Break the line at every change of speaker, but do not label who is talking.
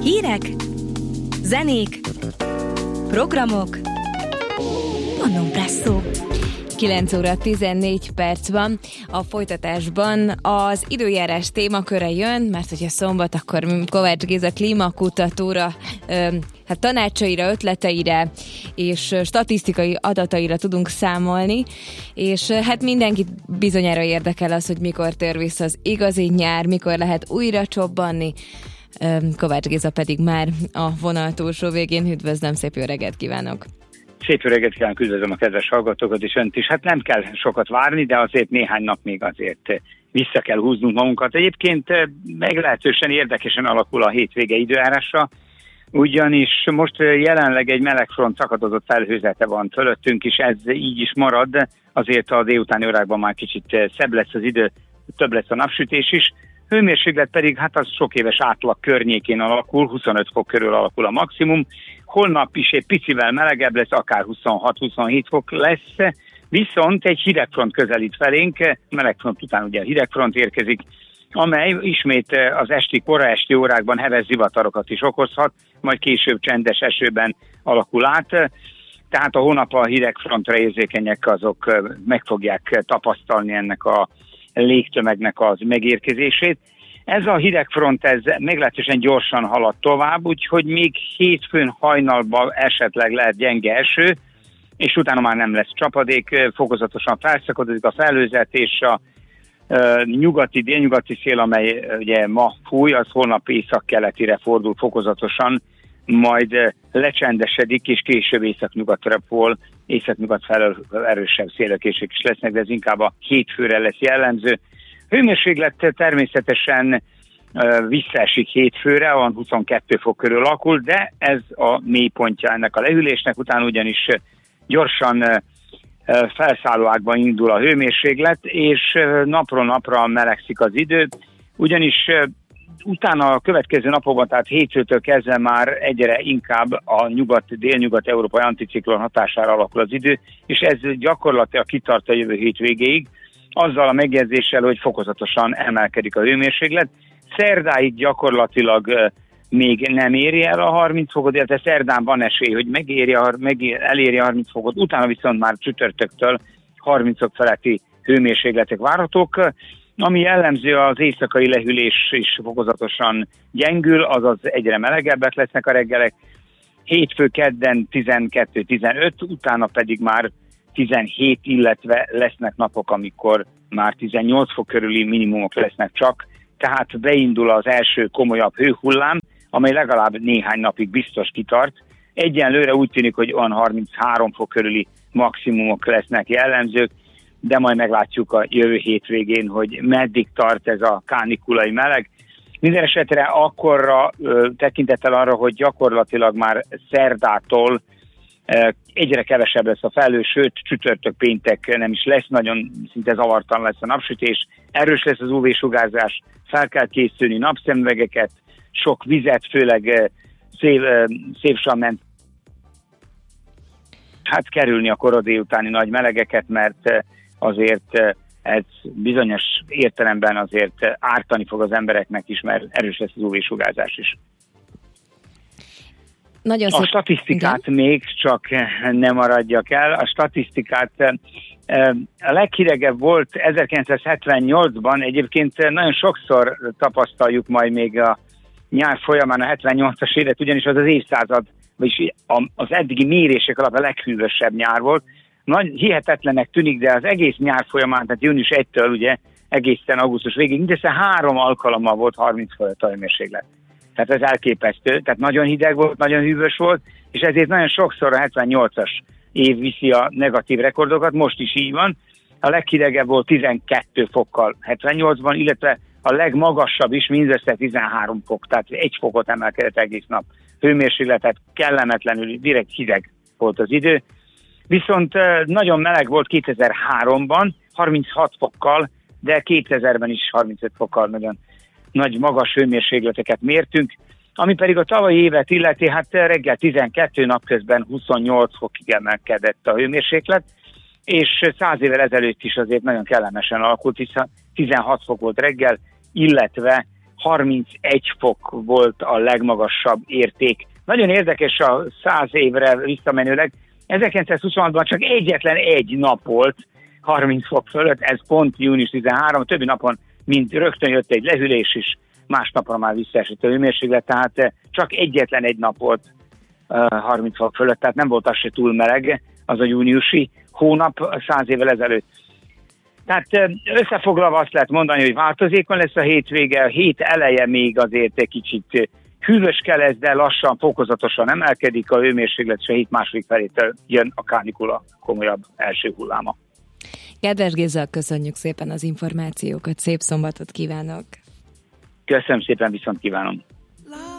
Hírek, zenék, programok, Pannón Presszó.
9 óra 14 perc van. A folytatásban az időjárás témaköre jön, mert hogyha szombat, akkor Kovács Géza klímakutatóra, tanácsaira, ötleteire és statisztikai adataira tudunk számolni, és hát mindenkit bizonyára érdekel az, hogy mikor tér vissza az igazi nyár, mikor lehet újra csobbanni. Kovács Géza pedig már a vonal túlsó végén. Üdvözlöm, szép jó reggelt kívánok!
Szép öreget kívánok, üdvözlöm a kedves hallgatókat és önt is. Hát nem kell sokat várni, de azért néhány nap még azért vissza kell húznunk magunkat. Egyébként meglehetősen érdekesen alakul a hétvége időjárása, ugyanis most jelenleg egy melegfront szakadozott felhőzete van fölöttünk, és ez így is marad. Azért a délutáni órákban már kicsit szebb lesz az idő, több lesz a napsütés is. Hőmérséklet pedig hát az sok éves átlag környékén alakul, 25 fok körül alakul a maximum. Holnap is egy picivel melegebb lesz, akár 26-27 fok lesz, viszont egy hidegfront közelít felénk, melegfront után ugye a hidegfront érkezik, amely ismét az kora esti órákban heves zivatarokat is okozhat, majd később csendes esőben alakul át. Tehát a hónap a hidegfrontra érzékenyek, azok meg fogják tapasztalni ennek a légtömegnek az megérkezését. Ez a hidegfront, ez meglehetősen gyorsan halad tovább, úgyhogy még hétfőn hajnalban esetleg lehet gyenge eső, és utána már nem lesz csapadék, fokozatosan felszakadozik a felhőzet, és a délnyugati szél, amely ugye ma fúj, az holnap északkeletire fordul fokozatosan, majd lecsendesedik, és később északnyugatra fordul, északnyugat felől erősebb szélökések is lesznek, de ez inkább a hétfőre lesz jellemző. Hőmérséklet természetesen visszaesik hétfőre, olyan 22 fok körül alakul, de ez a mélypontja ennek a lehűlésnek, utána ugyanis gyorsan felszálló ágban indul a hőmérséklet, és napról napra melegszik az idő, ugyanis utána a következő napokban, tehát hétfőtől kezdve már egyre inkább a délnyugat-európai anticiklon hatására alakul az idő, és ez gyakorlatilag kitart a jövő hét végéig, azzal a megjegyzéssel, hogy fokozatosan emelkedik a hőmérséklet. Szerdáig gyakorlatilag még nem éri el a 30 fokot, illetve szerdán van esély, hogy eléri a 30 fokot, utána viszont már csütörtöktől 30 fok feletti hőmérsékletek várhatók. Ami jellemző, az éjszakai lehűlés is fokozatosan gyengül, azaz egyre melegebbek lesznek a reggelek. Hétfő kedden 12-15, utána pedig már 17, illetve lesznek napok, amikor már 18 fok körüli minimumok lesznek csak, tehát beindul az első komolyabb hőhullám, amely legalább néhány napig biztos kitart. Egyenlőre úgy tűnik, hogy olyan 33 fok körüli maximumok lesznek jellemzők, de majd meglátjuk a jövő hétvégén, hogy meddig tart ez a kánikulai meleg. Minden esetre akkorra tekintettel arra, hogy gyakorlatilag már szerdától egyre kevesebb lesz a felhő, sőt csütörtök, péntek nem is lesz, nagyon szinte zavartalan lesz a napsütés, erős lesz az UV-sugárzás, fel kell készülni napszemüvegeket, sok vizet, főleg szépsalment, hát kerülni a kora délutáni nagy melegeket, mert azért ez bizonyos értelemben azért ártani fog az embereknek is, mert erős lesz az UV-sugárzás is. A statisztikát még csak nem maradjak el. A statisztikát a leghidegebb volt 1978-ban, egyébként nagyon sokszor tapasztaljuk majd még a nyár folyamán a 78-as évet, ugyanis az évszázad, vagyis az eddigi mérések alap a leghűvösebb nyár volt. Hihetetlenek tűnik, de az egész nyár folyamán, tehát június 1-től ugye egészen augusztus végig, mindössze 3 alkalommal volt 30 fölött a hőmérséklet. Tehát ez elképesztő, tehát nagyon hideg volt, nagyon hűvös volt, és ezért nagyon sokszor a 78-as év viszi a negatív rekordokat, most is így van. A leghidegebb volt 12 fokkal 78-ban, illetve a legmagasabb is mindössze 13 fok, tehát 1 fokot emelkedett egész nap hőmérsékletet, kellemetlenül direkt hideg volt az idő. Viszont nagyon meleg volt 2003-ban, 36 fokkal, de 2000-ben is 35 fokkal nagyon nagy magas hőmérsékleteket mértünk, ami pedig a tavalyi évet illeti, hát reggel 12, napközben 28 fokig emelkedett a hőmérséklet, és 100 évvel ezelőtt is azért nagyon kellemesen alakult, hiszen 16 fok volt reggel, illetve 31 fok volt a legmagasabb érték. Nagyon érdekes a 100 évre visszamenőleg. 1926-ban csak egyetlen egy nap volt 30 fok fölött, ez pont június 13, többi napon mint rögtön jött egy lehűlés is, másnapra már visszaesett a hőmérséklet, tehát csak egyetlen egy nap volt 30 fok fölött, tehát nem volt az se túl meleg, az a júniusi hónap 100 évvel ezelőtt. Tehát összefoglalva azt lehet mondani, hogy változékony lesz a hétvége, a hét eleje még azért egy kicsit hűvöske lesz, de lassan, fokozatosan emelkedik a hőmérséklet, és a hét második felétől jön a kánikula komolyabb első hulláma.
Kedves Géza, köszönjük szépen az információkat, szép szombatot kívánok!
Köszönöm szépen, viszont kívánom!